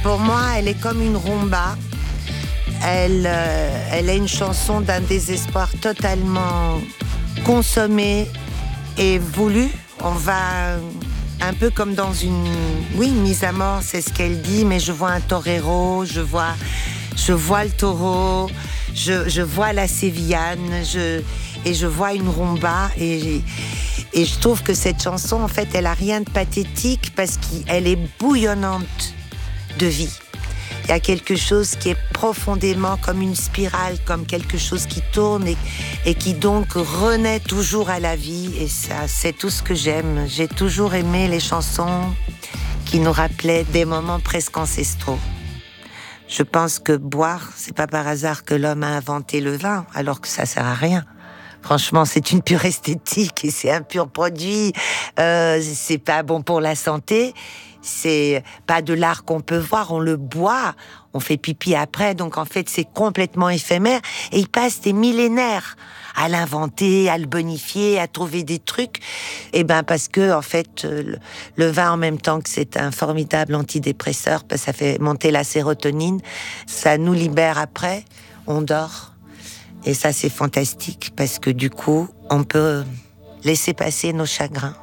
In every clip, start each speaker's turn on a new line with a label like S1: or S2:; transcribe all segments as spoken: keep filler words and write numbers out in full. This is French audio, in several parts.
S1: Pour moi, elle est comme une rumba. Elle, euh, elle est une chanson d'un désespoir totalement consommé et voulu. On va un peu comme dans une, oui, une mise à mort, c'est ce qu'elle dit, mais je vois un torero, je vois, je vois le taureau, je, je vois la sévillane, je, et je vois une rumba. Et, et je trouve que cette chanson, en fait, elle a rien de pathétique parce qu'elle est bouillonnante de vie. Il y a quelque chose qui est profondément comme une spirale, comme quelque chose qui tourne et, et qui donc renaît toujours à la vie. Et ça, c'est tout ce que j'aime. J'ai toujours aimé les chansons qui nous rappelaient des moments presque ancestraux. Je pense que boire, c'est pas par hasard que l'homme a inventé le vin, alors que ça sert à rien. Franchement, c'est une pure esthétique et c'est un pur produit. Euh, c'est pas bon pour la santé. C'est pas de l'art qu'on peut voir, on le boit, on fait pipi après, donc en fait c'est complètement éphémère et il passe des millénaires à l'inventer, à le bonifier, à trouver des trucs. Et ben parce que en fait le, le vin en même temps que c'est un formidable antidépresseur, parce que ça fait monter la sérotonine, ça nous libère après, on dort et ça c'est fantastique parce que du coup on peut laisser passer nos chagrins.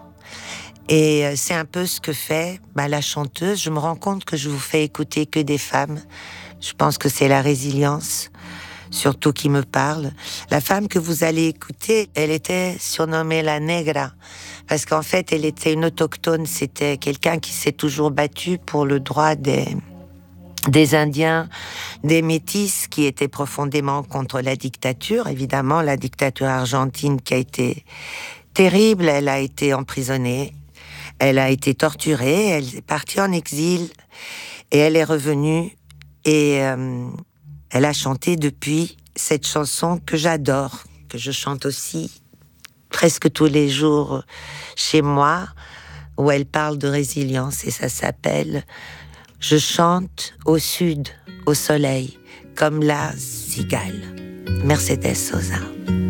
S1: Et c'est un peu ce que fait bah, la chanteuse. Je me rends compte que je vous fais écouter que des femmes. Je pense que c'est la résilience, surtout qui me parle. La femme que vous allez écouter, elle était surnommée la Negra, parce qu'en fait, elle était une autochtone. C'était quelqu'un qui s'est toujours battu pour le droit des, des Indiens, des Métis, qui étaient profondément contre la dictature. Évidemment, la dictature argentine qui a été terrible. Elle a été emprisonnée. Elle a été torturée, elle est partie en exil et elle est revenue et euh, elle a chanté depuis cette chanson que j'adore, que je chante aussi presque tous les jours chez moi, où elle parle de résilience et ça s'appelle « Je chante au sud, au soleil, comme la cigale ». Mercedes Sosa.